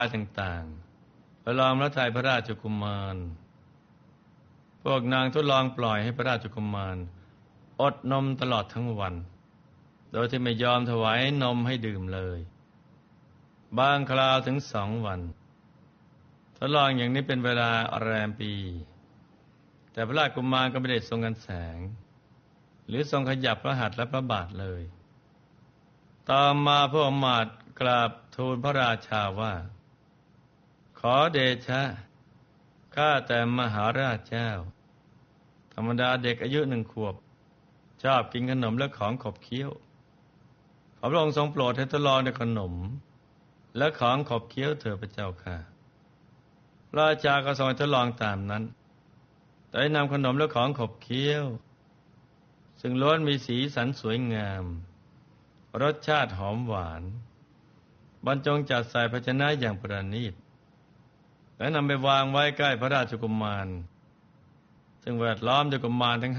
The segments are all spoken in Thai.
ต่างๆประลองพระทัยพระราชกุมารพวกนางทดลองปล่อยให้พระราชกุมารอดนมตลอดทั้งวันโดยที่ไม่ยอมถวายนมให้ดื่มเลยบางคราวถึง2 วันทดลองอย่างนี้เป็นเวลาแรมปีแต่พระราชกุมารก็ไม่ได้ทรงกันแสงหรือทรงขยับพระหัตถ์และพระบาทเลยต่อมาพระอมาตย์กราบทูลพระราชาว่าขอเดชะข้าแต่มหาราชเจ้าธรรมดาเด็กอายุ1 ขวบชอบกินขนมและของขบเคี้ยวขอพระองค์ทรงโปรดให้ทดลองในขนมและของขบเคี้ยวเถิดพระเจ้าค่ะราชาก็ทรงทดลองตามนั้นได้นำขนมและของขบเคี้ยวซึ่งล้วนมีสีสันสวยงามรสชาติหอมหวานบรรจงจัดใส่ภาชนะอย่างประณีตและนำไปวางไว้ใกล้พระราชกุมารซึ่งแวดล้อมด้วยกุมารทั้ง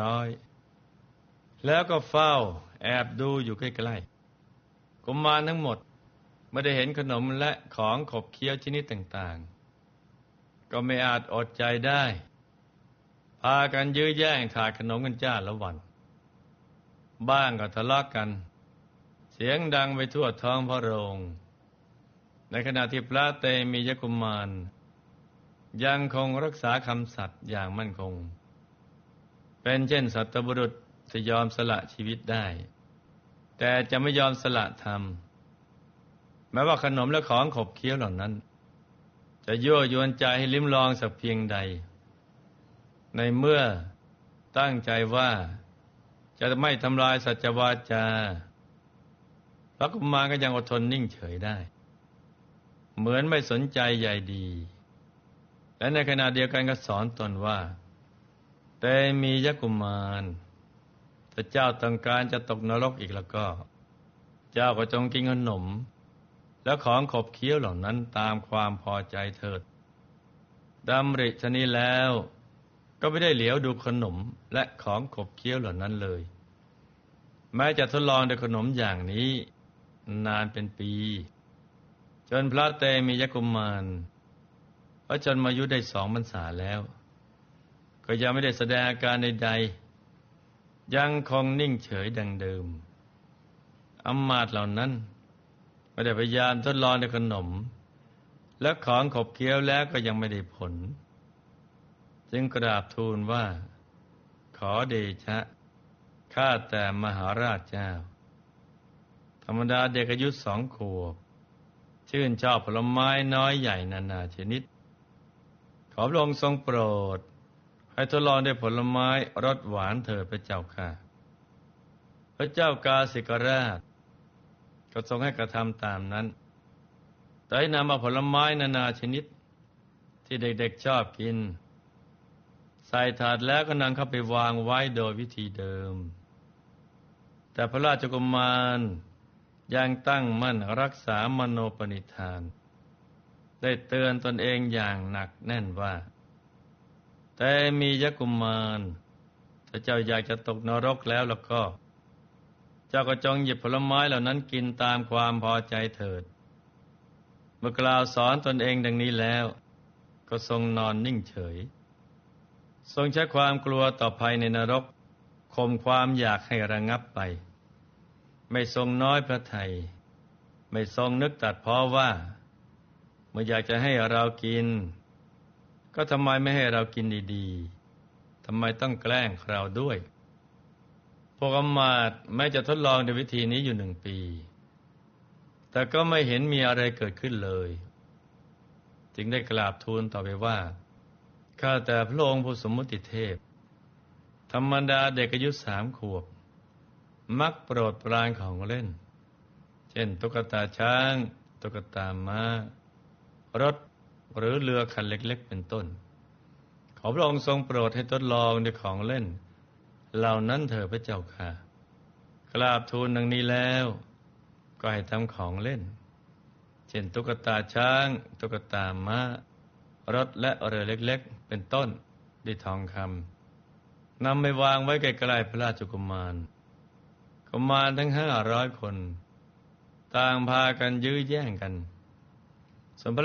500แล้วก็เฝ้าแอบดูอยู่ใกล้ๆกุมารทั้งหมดไม่ได้เห็นขนมและของขบเคี้ยวชนิดต่างๆก็ไม่อาจอดใจได้พากันยื้อแย่งถาดขนมกันจ้าละวันบ้างก็ทะเลาะกันเสียงดังไปทั่วท้องพระโรงในขณะที่พระเตมียกุมารยังคงรักษาคำสัตย์อย่างมั่นคงเป็นเช่นสัตบุรุษจะยอมสละชีวิตได้แต่จะไม่ยอมสละธรรมแม้ว่าขนมและของขบเคี้ยวเหล่านั้นจะยั่วยวนใจให้ลิ้มลองสักเพียงใดในเมื่อตั้งใจว่าจะไม่ทำลายสัจวาจาพระกุมารก็ยังอดทนนิ่งเฉยได้เหมือนไม่สนใจใยดีและในขณะเดียวกันก็สอนตนว่าแต่มียกุมารถ้าเจ้าต้องการจะตกนรกอีกแล้วก็เจ้าก็จงกินขนมและของขบเคี้ยวเหล่านั้นตามความพอใจเถิดดำริชะนี้แล้วก็ไม่ได้เหลียวดูขนมและของขบเคี้ยวเหล่านั้นเลยแม้จะทดลองด้วยขนมอย่างนี้นานเป็นปีจนพระเตมียกุมารพระชนมายุได้2 พรรษาแล้วก็ยังไม่ได้แสดงอาการใดๆยังคงนิ่งเฉยดังเดิมอำมาตย์เหล่านั้นไม่ได้พยายามทดลองด้วยขนมและของขบเคี้ยวแล้วก็ยังไม่ได้ผลจึงกราบทูลว่าขอเดชะข้าแต่มหาราชเจ้าธรรมดาเด็กอายุ2 ขวบชื่นชอบผลไม้น้อยใหญ่นานาชนิดขอพระองค์ทรงโปรดให้ทดลองด้วยผลไม้รสหวานเถิดพระเจ้าค่ะพระเจ้ากาสิกราชก็ทรงให้กระทำตามนั้นได้นำเอาผลไม้นานาชนิดที่เด็กๆชอบกินใส่ถาดแล้วก็นำเข้าไปวางไว้โดยวิธีเดิมแต่พระราชกุมารยังตั้งมั่นรักษามโนปณิธานได้เตือนตนเองอย่างหนักแน่นว่าแต่มียกุมารถ้าเจ้าอยากจะตกนรกแล้วก็เจ้าก็จงหยิบผลไม้เหล่านั้นกินตามความพอใจเถิดเมื่อกล่าวสอนตนเองดังนี้แล้วก็ทรงนอนนิ่งเฉยทรงใช้ความกลัวต่อภัยในนรกข่มความอยากให้ระงับไปไม่ทรงน้อยพระทัยไม่ทรงนึกตัดพ้อว่าเมื่ออยากจะให้เรากินก็ทำไมไม่ให้เรากินดีๆทำไมต้องแกล้งเราด้วยพวกอมาตย์แม้จะทดลองด้วยวิธีนี้อยู่1 ปีแต่ก็ไม่เห็นมีอะไรเกิดขึ้นเลยจึงได้กราบทูลต่อไปว่าข้าแต่พระองค์ผู้สมมุติเทพธรรมดาเด็กอายุ3 ขวบมักโปรดปรานของเล่นเช่นตุ๊กตาช้างตุ๊กตาม้ารถหรือเรือคันเล็กๆเป็นต้นขอพระองค์ทรงโปรดให้ทดลองด้วยของเล่นเหล่านั้นเถิดพระเจ้าค่ะกราบทูลดังนี้แล้วก็ให้ทำของเล่นเช่นตุ๊กตาช้างตุ๊กตาม้ารถและเรือเล็กๆเป็นต้นด้วยทองคำนำไปวางไว้ใกล้ๆพระราชกุมารกุมารทั้ง500 คนต่างพากันยื้อแย่งกัน